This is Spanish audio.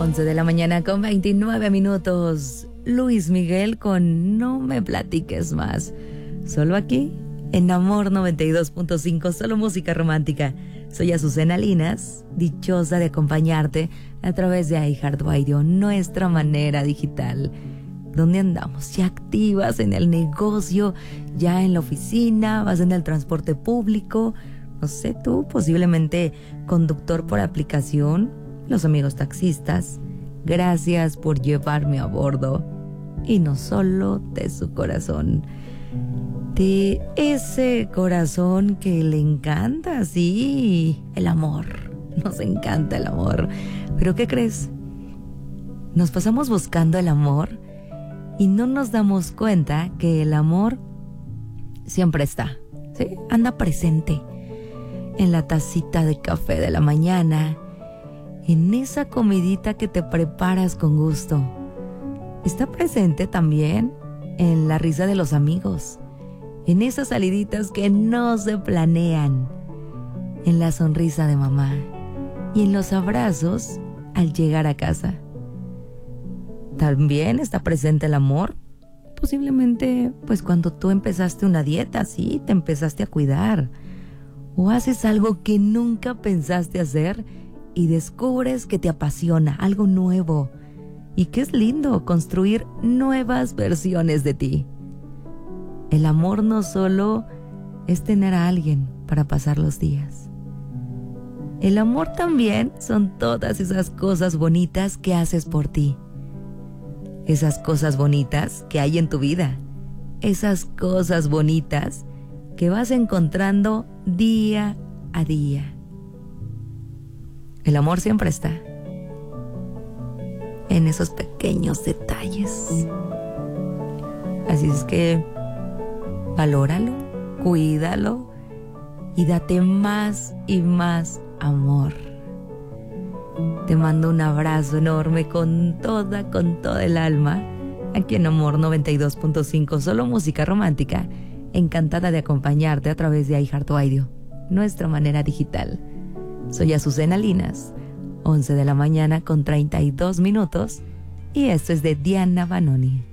11 de la mañana con 29 minutos. Luis Miguel con No me platiques más. Solo aquí, en Amor 92.5, solo música romántica. Soy Azucena Linas, dichosa de acompañarte a través de iHeartRadio, nuestra manera digital. ¿Dónde andamos? ¿Ya activas en el negocio? ¿Ya en la oficina? ¿Vas en el transporte público? No sé tú, posiblemente conductor por aplicación. Los amigos taxistas, gracias por llevarme a bordo. Y no solo de su corazón, de ese corazón que le encanta, sí, el amor. Nos encanta el amor. ¿Pero qué crees? Nos pasamos buscando el amor y no nos damos cuenta que el amor siempre está, ¿sí? Anda presente en la tacita de café de la mañana, en esa comidita que te preparas con gusto. Está presente también en la risa de los amigos, en esas saliditas que no se planean, en la sonrisa de mamá y en los abrazos al llegar a casa. También está presente el amor, posiblemente pues cuando tú empezaste una dieta, sí, te empezaste a cuidar, o haces algo que nunca pensaste hacer y descubres que te apasiona, algo nuevo, y que es lindo construir nuevas versiones de ti. El amor no solo es tener a alguien para pasar los días. El amor también son todas esas cosas bonitas que haces por ti. Esas cosas bonitas que hay en tu vida. Esas cosas bonitas que vas encontrando día a día. El amor siempre está en esos pequeños detalles. Así es que valóralo, cuídalo y date más y más amor. Te mando un abrazo enorme con toda el alma. Aquí en Amor 92.5, solo música romántica. Encantada de acompañarte a través de iHeartRadio, nuestra manera digital. Soy Azucena Linas, 11 de la mañana con 32 minutos, y esto es de Diana Banoni.